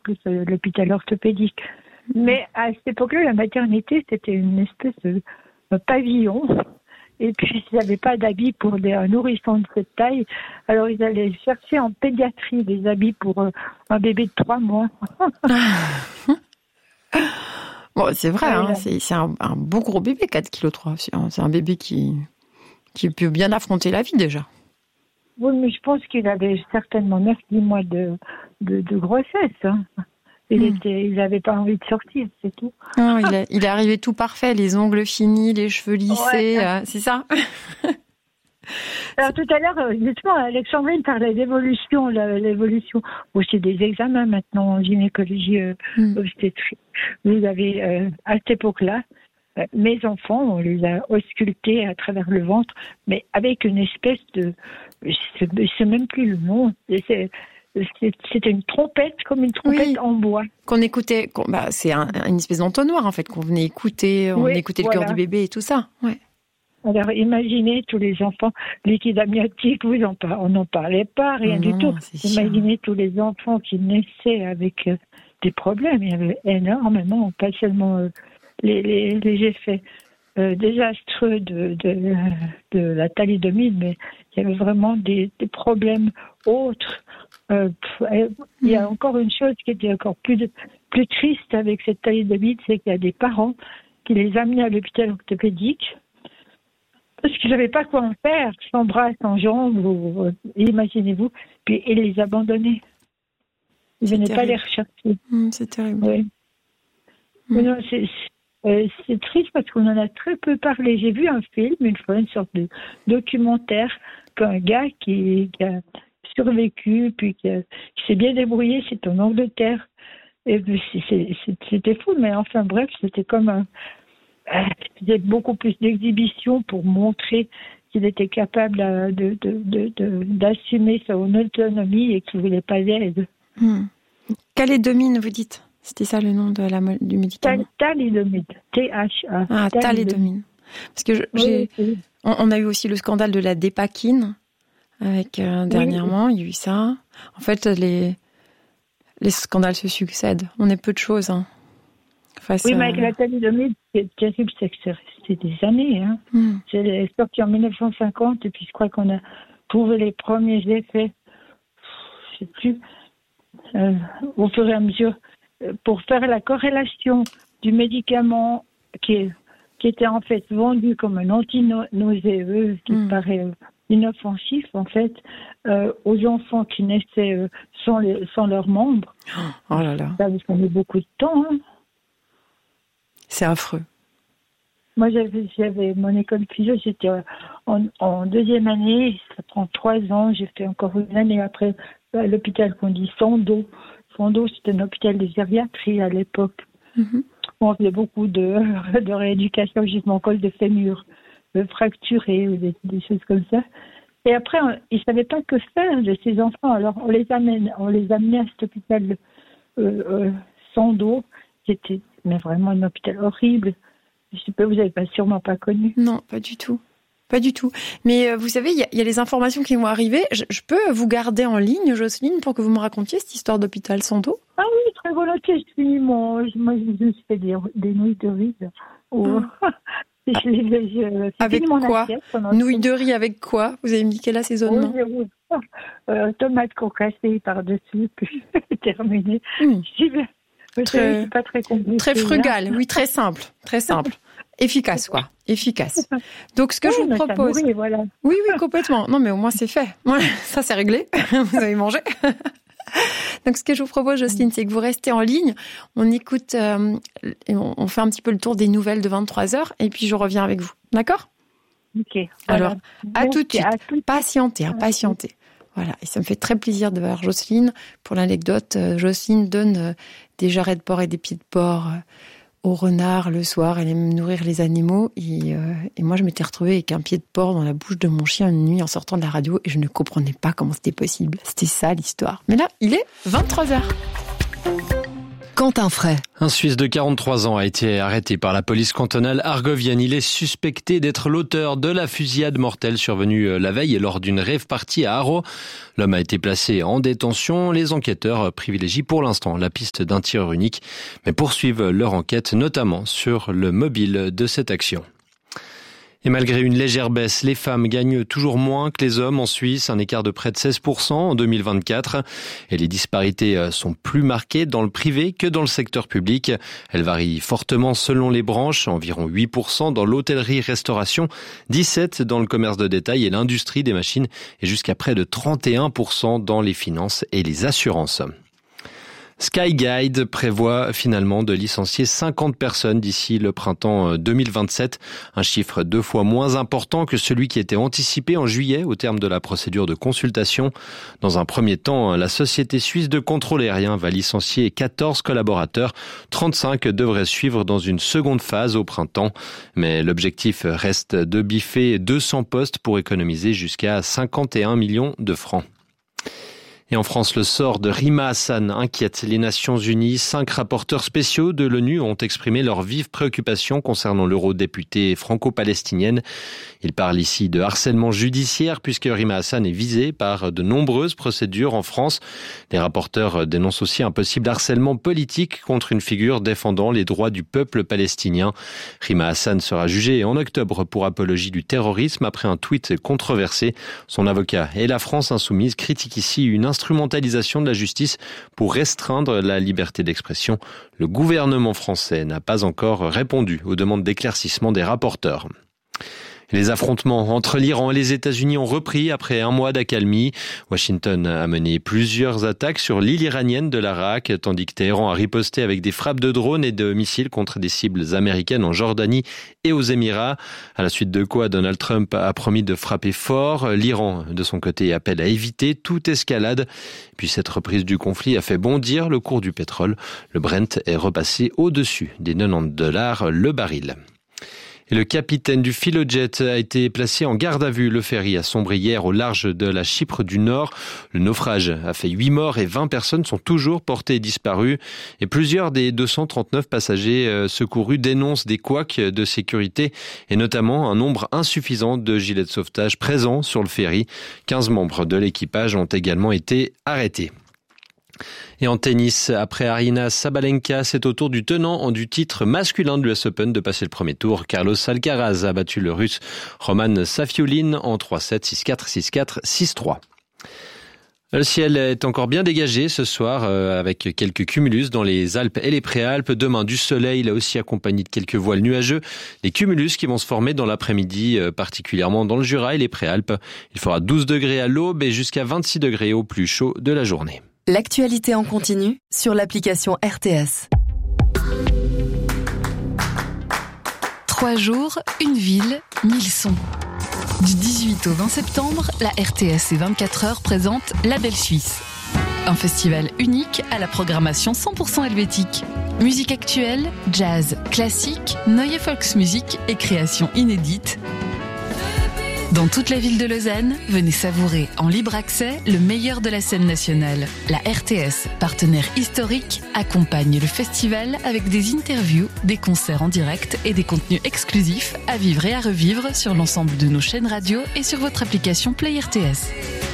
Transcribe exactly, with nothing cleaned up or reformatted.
plus euh, l'hôpital orthopédique. Mais à cette époque-là, la maternité, c'était une espèce de, de pavillon. Et puis, ils n'avaient pas d'habits pour des un nourrisson de cette taille. Alors, ils allaient chercher en pédiatrie des habits pour euh, un bébé de trois mois. Bon, c'est vrai, Ah, hein, là. c'est, c'est un, un beau gros bébé, quatre virgule trois kilos. C'est un, c'est un bébé qui, qui peut bien affronter la vie, déjà. Oui, mais je pense qu'il avait certainement neuf dix mois de, de, de grossesse. Hein. Il Mm. était, il n'avait pas envie de sortir, c'est tout. Non, il, est, il est arrivé tout parfait, les ongles finis, les cheveux lissés, Ouais. euh, c'est ça? Alors tout à l'heure, euh, justement, Alexandrine parlait d'évolution, la- l'évolution aussi des examens maintenant en gynécologie euh, Mm. obstétrique. Vous avez, euh, à cette époque-là, euh, mes enfants, on les a auscultés à travers le ventre, mais avec une espèce de, je sais, je sais même plus le nom, c'est, c'est- c'était une trompette, comme une trompette Oui. en bois. Qu'on écoutait, qu'on, bah, c'est un, une espèce d'entonnoir, en fait, qu'on venait écouter, on Oui, écoutait le voilà. cœur du bébé et tout ça. Ouais. Alors imaginez tous les enfants, liquide amniotique, vous en par- on n'en parlait pas, rien Non, du tout. c'est sûr. Imaginez tous les enfants qui naissaient avec euh, des problèmes. Il y avait énormément, pas seulement euh, les, les, les effets euh, désastreux de, de, de la thalidomide, mais il y avait vraiment des, des problèmes autres. Euh, pff, il y a encore une chose qui était encore plus, de- plus triste avec cette thalidomide, c'est qu'il y a des parents qui les amenaient à l'hôpital orthopédique parce qu'ils n'avaient pas quoi en faire, sans bras, sans jambes, ou, imaginez-vous, puis ils les abandonnaient. Ils C'est ne venaient pas terrible. les rechercher. Mm, c'est terrible. Oui. Mm. Mais non, c'est, c'est, euh, c'est triste parce qu'on en a très peu parlé. J'ai vu un film, une fois, une sorte de documentaire, qu'un gars qui, qui a survécu, puis qui, a- qui s'est bien débrouillé, c'est en Angleterre. Et puis, c'est- c'est- c'est- c'était fou, mais enfin bref, c'était comme un... euh, C'était beaucoup plus d'exhibition pour montrer qu'il était capable euh, de, de, de, de- d'assumer son autonomie et qu'il ne voulait pas d'aide. Mm. Calédomine, vous dites? C'était ça le nom de la, mo- du médicament? Tal- Thalidomide, T H A. Ah, Thalidomide. thalédomine. Parce que je- j'ai, Oui, oui. on, on a eu aussi le scandale de la dépakine, avec, euh, dernièrement, il y a eu ça. En fait, les, les scandales se succèdent. On est peu de choses, hein. Face, Oui, mais euh, avec la thalidomide, ce qui est terrible, c'est que c'est resté des années. Hein. mm. C'est sorti en dix-neuf cent cinquante et puis je crois qu'on a trouvé les premiers effets, je sais plus, euh, au fur et à mesure, euh, pour faire la corrélation du médicament qui, est, qui était en fait vendu comme un anti-nauséeux, qui Mm. paraît euh, inoffensif en fait, euh, aux enfants qui naissaient euh, sans, les, sans leurs membres. Oh là là, Ça, ça met beaucoup de temps. Hein. c'est affreux. Moi, j'avais, j'avais mon école physio, j'étais en, en deuxième année, ça prend trois ans, j'ai fait encore une année après à l'hôpital qu'on dit Sando. Sando, c'était un hôpital de gériatrie à l'époque. Mm-hmm. On faisait beaucoup de, de rééducation, juste mon col de fémur euh, fracturé, ou des, des choses comme ça. Et après, on, ils ne savaient pas que faire de ces enfants, alors on les amène, on les amenait à cet hôpital euh, euh, Sando, qui était mais vraiment un hôpital horrible. Je sais pas, vous n'avez pas sûrement pas connu. Non, pas du tout. Pas du tout. Mais euh, vous savez, il y, y a les informations qui vont arriver. Je, je peux vous garder en ligne, Jocelyne, pour que vous me racontiez cette histoire d'hôpital Sando? Ah oui, très volontiers. Je finis mon... Moi, je me suis fait des, des nouilles de riz. Ou... je, je, je, je Avec mon quoi? pendant... Nouilles de riz avec quoi? Vous avez indiqué l'assaisonnement? Oui, oui, oui. Euh, tomates concassées par-dessus, puis terminé. Mmh. Je dis, vous Très- savez, c'est pas très compliqué. Très frugal, hein. oui, très simple, très simple. Efficace, quoi. Efficace. Donc, ce que Oui, je vous mais ça propose... nourrit, voilà. Oui, oui, complètement. Non, mais au moins, c'est fait. Voilà, ça, c'est réglé. Vous avez mangé. Donc, ce que je vous propose, Jocelyne, c'est que vous restez en ligne. On écoute, euh, et on, on fait un petit peu le tour des nouvelles de vingt-trois heures, et puis je reviens avec vous. D'accord? Ok. Alors, voilà. à tout de suite. À tout... Patientez, hein, patientez. Voilà, et ça me fait très plaisir de voir Jocelyne. Pour l'anecdote, euh, Jocelyne donne euh, des jarrets de porc et des pieds de porc euh, aux renards le soir. Elle aime nourrir les animaux. Et, euh, et moi, je m'étais retrouvée avec un pied de porc dans la bouche de mon chien une nuit en sortant de la radio et je ne comprenais pas comment c'était possible. C'était ça l'histoire. Mais là, il est vingt-trois heures. Quentin Fray. Un Suisse de quarante-trois ans a été arrêté par la police cantonale argovienne. Il est suspecté d'être l'auteur de la fusillade mortelle survenue la veille lors d'une rave party à Haro. L'homme a été placé en détention. Les enquêteurs privilégient pour l'instant la piste d'un tireur unique, mais poursuivent leur enquête notamment sur le mobile de cette action. Et malgré une légère baisse, les femmes gagnent toujours moins que les hommes en Suisse, un écart de près de seize pour cent en deux mille vingt-quatre. Et les disparités sont plus marquées dans le privé que dans le secteur public. Elles varient fortement selon les branches, environ huit pour cent dans l'hôtellerie-restauration, dix-sept pour cent dans le commerce de détail et l'industrie des machines, et jusqu'à près de trente et un pour cent dans les finances et les assurances. Skyguide prévoit finalement de licencier cinquante personnes d'ici le printemps deux mille vingt-sept, un chiffre deux fois moins important que celui qui était anticipé en juillet au terme de la procédure de consultation. Dans un premier temps, la société suisse de contrôle aérien va licencier quatorze collaborateurs, trente-cinq devraient suivre dans une seconde phase au printemps, mais l'objectif reste de biffer deux cents postes pour économiser jusqu'à cinquante et un millions de francs. Et en France, le sort de Rima Hassan inquiète les Nations Unies. Cinq rapporteurs spéciaux de l'ONU ont exprimé leurs vives préoccupations concernant l'eurodéputée franco-palestinienne. Ils parlent ici de harcèlement judiciaire puisque Rima Hassan est visée par de nombreuses procédures en France. Les rapporteurs dénoncent aussi un possible harcèlement politique contre une figure défendant les droits du peuple palestinien. Rima Hassan sera jugée en octobre pour apologie du terrorisme après un tweet controversé. Son avocat et la France insoumise critiquent ici une instrumentalisation de la justice pour restreindre la liberté d'expression. Le gouvernement français n'a pas encore répondu aux demandes d'éclaircissement des rapporteurs. Les affrontements entre l'Iran et les États-Unis ont repris après un mois d'accalmie. Washington a mené plusieurs attaques sur l'île iranienne de l'Arak, tandis que Téhéran a riposté avec des frappes de drones et de missiles contre des cibles américaines en Jordanie et aux Émirats. À la suite de quoi Donald Trump a promis de frapper fort. L'Iran, de son côté, appelle à éviter toute escalade. Puis cette reprise du conflit a fait bondir le cours du pétrole. Le Brent est repassé au-dessus des quatre-vingt-dix dollars le baril. Et le capitaine du Philojet a été placé en garde à vue. Le ferry a sombré hier au large de la Chypre du Nord. Le naufrage a fait huit morts et vingt personnes sont toujours portées disparues. Et plusieurs des deux cent trente-neuf passagers secourus dénoncent des couacs de sécurité et notamment un nombre insuffisant de gilets de sauvetage présents sur le ferry. quinze membres de l'équipage ont également été arrêtés. Et en tennis, après Aryna Sabalenka, c'est au tour du tenant du titre masculin de l'U S Open de passer le premier tour. Carlos Alcaraz a battu le Russe Roman Safiullin en trois sept, six quatre, six quatre, six trois. Le ciel est encore bien dégagé ce soir euh, avec quelques cumulus dans les Alpes et les Préalpes. Demain, du soleil, là aussi accompagné de quelques voiles nuageux. Des cumulus qui vont se former dans l'après-midi, euh, particulièrement dans le Jura et les Préalpes. Il fera douze degrés à l'aube et jusqu'à vingt-six degrés au plus chaud de la journée. L'actualité en continu sur l'application R T S. Trois jours, une ville, mille sons. Du dix-huit au vingt septembre, la R T S et vingt-quatre heures présente La Belle Suisse. Un festival unique à la programmation cent pour cent helvétique. Musique actuelle, jazz, classique, Neue Volksmusik et créations inédites. Dans toute la ville de Lausanne, venez savourer en libre accès le meilleur de la scène nationale. La R T S, partenaire historique, accompagne le festival avec des interviews, des concerts en direct et des contenus exclusifs à vivre et à revivre sur l'ensemble de nos chaînes radio et sur votre application Play R T S.